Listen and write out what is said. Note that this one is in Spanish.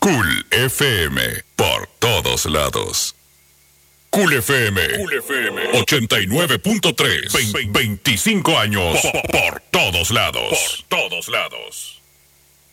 Cool FM, por todos lados. Cool FM, 89.3, 25 años, por todos lados. Por todos lados.